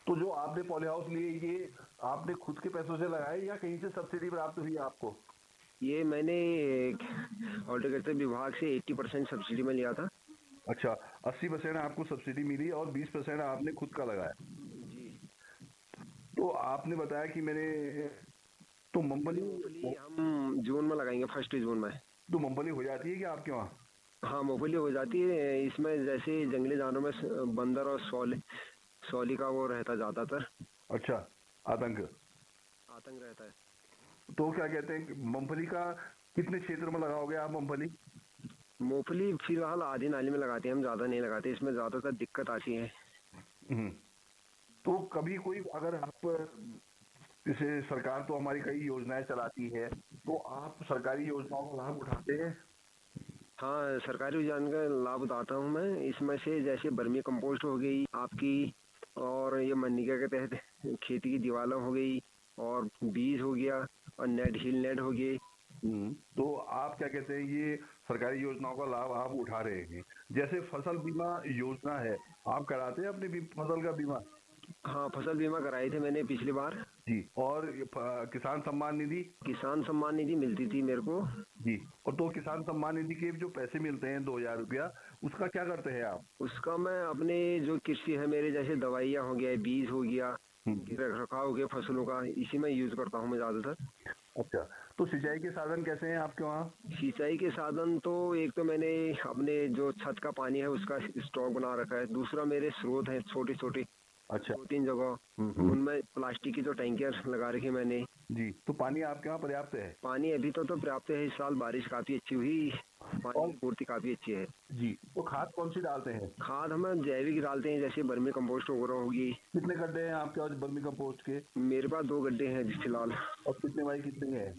तो जो आपने पॉली हाउस लिए ये आपने खुद के पैसों से लगाए या कहीं से सब्सिडी प्राप्त हुई आपको? ये मैंने हॉर्टिकल्चर विभाग से 80% सब्सिडी में लिया था। अच्छा, 80% आपको सब्सिडी मिली और 20% आपने खुद का लगाया। जी। तो आपने बताया कि मैंने तो एक्चुअली मूंगफली मूंगफली हम जून में लगाएंगे, 1 जून में। तो मूंगफली हो जाती है क्या आपके वहाँ? हाँ, मूंगफली हो जाती है। इसमें जैसे जंगली जानवरों में बंदर और सौली का वो रहता ज़्यादातर। अच्छा, आतंक। आतंक रहता है। तो क्या कहते हैं कि मूंगफली का कितने क्षेत्र में लगाओगे आप मूंगफली? मूंगफली फिलहाल आधी नाली में लगाते हैं हम, ज़्यादा नहीं लगाते, इसमें ज़्यादातर दिक्कत आती है। हम्म। तो कभी कोई अगर आप जैसे सरकार तो हमारी कई योजनाएं चलाती है, तो आप सरकारी योजनाओं का लाभ उठाते हैं? हाँ, सरकारी रुझान का लाभ उठाता हूँ मैं। इसमें से जैसे वर्मी कंपोस्ट हो गई आपकी, और ये मनरेगा के तहत खेती की दीवारें हो गई, और बीज हो गया, और नेट हिल नेट हो गई। तो आप क्या कहते हैं ये सरकारी योजनाओं का लाभ आप उठा रहे हैं? जैसे फसल बीमा योजना है, आप कराते हैं अपनी फसल का बीमा? हाँ, फसल बीमा कराए थे मैंने पिछली बार। जी। और किसान सम्मान निधि? किसान सम्मान निधि मिलती थी मेरे को। जी। और तो किसान सम्मान निधि के जो पैसे मिलते हैं 2,000 रुपया, उसका क्या करते हैं आप? उसका मैं अपने जो कृषि है मेरे, जैसे दवाइयाँ हो गया, बीज हो गया, हम्म। इनके रख रखाव हो गया फसलों का, इसी में यूज करता हूँ मैं ज़्यादातर। अच्छा, तो सिंचाई के साधन कैसे हैं आपके वहाँ? सिंचाई के साधन तो एक तो मैंने अपने जो छत का पानी है उसका स्टॉक बना रखा है। दूसरा मेरे स्रोत हैं छोटे छोटे, अच्छा। 2-3 जगह, हम्म। उनमें प्लास्टिक की जो टैंकियाँ लगा रखी है मैंने। जी, तो पानी आपके यहाँ पर्याप्त है? पानी अभी तो पर्याप्त है, इस साल बारिश काफ़ी अच्छी हुई, पानी और की पूर्ति काफ़ी अच्छी है। जी, तो खाद कौन सी डालते हैं? खाद हम जैविक डालते हैं, जैसे वर्मी कंपोस्ट वगैरह होगी। कितने गड्ढे हैं आपके पास वर्मी कंपोस्ट के? मेरे पास 2 गड्ढे हैं फिलहाल। और कितने बाई कितने हैं?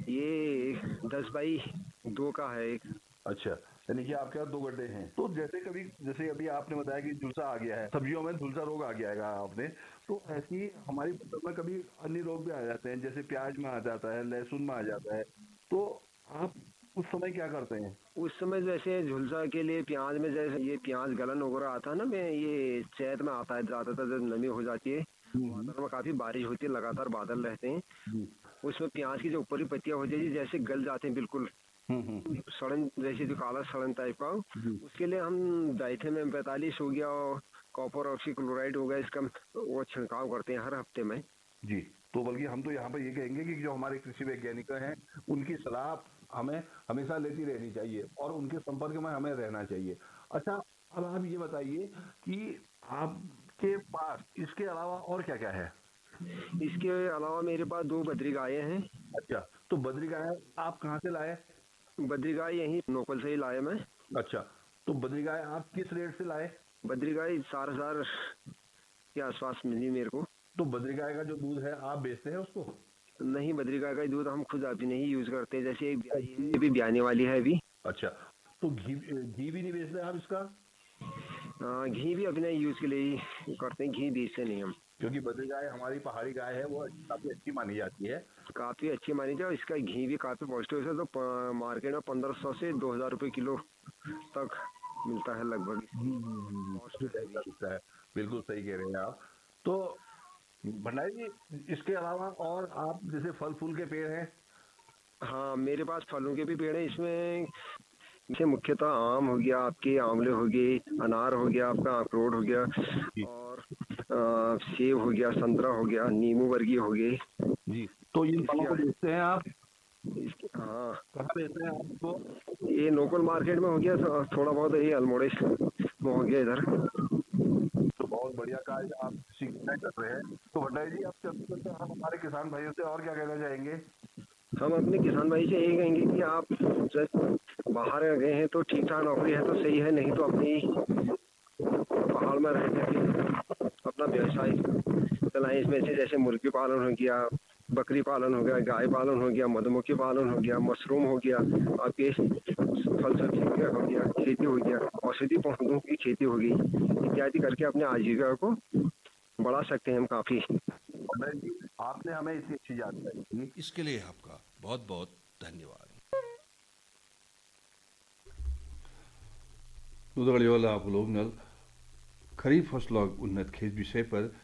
ये 10 बाई 2 का है एक। अच्छा, यानी कि आपके यहाँ 2 गड्ढे हैं। तो जैसे अभी आपने बताया कि झुलसा आ गया है, सब्जियों में झुलसा रोग आ गया है कहा आपने, तो ऐसी हमारी फसल में कभी अन्य रोग भी आ जाते हैं, जैसे प्याज में आ जाता है, लहसुन में आ जाता है, तो आप उस समय क्या करते हैं? उस समय जैसे झुलसा के लिए प्याज में, जैसे ये प्याज गलन वगैरह आता है ना, मैं ये चैत में आता है ज़्यादातर, जब नमी हो जाती है, हम्म। वातावरण में काफ़ी बारिश होती है, लगातार बादल रहते हैं। जी। उसमें प्याज की जो ऊपरी पत्तियां हो जाती है, जैसे गल जाते हैं बिल्कुल, हम्म। सड़न जैसे जो काला सड़न टाइप का, जी। उसके लिए हम डाइथेन 45 हो गया, और कॉपर ऑक्सीक्लोराइड हो गया, इसका वो छिड़काव करते हैं हर हफ्ते में। जी, तो बल्कि हम तो यहाँ पर ये कहेंगे कि जो हमारे कृषि वैज्ञानिक हैं, उनकी सलाह हमें हमेशा लेती रहनी चाहिए और उनके संपर्क में हमें रहना चाहिए। अच्छा, अब आप ये बताइए कि आपके पास इसके अलावा और क्या-क्या है? इसके अलावा मेरे पास 2 बद्री गायें हैं। अच्छा, तो बद्री गाय आप कहाँ से लाए? बद्री गाय यहीं नोपल से ही लाया मैं। अच्छा, तो बद्री गाय आप किस रेट से लाए? बद्री गाय 4,000 के आसपास मिली मेरे को। तो बद्री गाय का जो दूध है आप बेचते हैं उसको? नहीं, बद्री गाय का दूध हम खुद अभी नहीं यूज करते, जैसे एक और ब्याई है, घी? ये भी ब्याने वाली है अभी। अच्छा, तो घी भी नहीं बेचते आप इसका? घी भी अपने यूज के लिए ही करते हैं, घी बेचते नहीं हम। क्योंकि बद्री गाय हमारी पहाड़ी गाय है, वो काफ़ी अच्छी मानी जाती है। काफी अच्छी मानी जाए, इसका घी भी काफी पौष्टिक है, तो मार्केट में 1500 से 2,000 रुपये किलो तक मिलता है लगभग, इसकी कॉस्ट काफ़ी है सस्ता अभी। बिकता है। बिल्कुल सही कह रहे हैं आप। तो भंडारी जी, इसके अलावा और आप जैसे फल-फूल के पेड़ हैं? हाँ, मेरे पास फलों के भी पेड़ हैं इसमें। जैसे मुख्यतः आम हो गया, आपके आंवले हो गए, अनार हो गया, आपका अखरोट हो गया, जी। और सेब हो गया, संतरा हो गया, नींबू वर्गीय हो गए। जी, तो इन फलों इसके को बेचते हैं आप? इसके हाँ, कहाँ बेचते हैं आप इसको? ये लोकल मार्केट में हो गया, थोड़ा बहुत ये अल्मोड़े में हो गया इधर। तो बहुत बढ़िया कार्य आप कृषि कर रहे हैं। तो भंडारी जी, आप चलते-चलते आप हमारे किसान भाइयों से और क्या कहना चाहेंगे? हम अपने किसान भाई से यही कहेंगे कि आप जब बाहर गए हैं तो ठीक ठाक नौकरी है तो सही है, नहीं तो अपनी पहाड़ में रह करके अपना व्यवसाय चलाएं। इसमें से जैसे मुर्गी पालन हो गया, बकरी पालन हो गया, गाय पालन हो गया, मधुमक्खी पालन हो गया, मशरूम हो गया, आपके फल सब्जी का हो गया, खेती हो गया, औषधि पौधों की खेती हो गई, इत्यादि करके अपने आजीविका को बढ़ा सकते हैं हम काफी। भंडारी जी, आपने हमें इतनी अच्छी जानकारी दी। इसके लिए आपका बहुत बहुत धन्यवाद। दुधाळीवाला आपलोग नल खरीफ फसलों उन्नत खेत विषय पर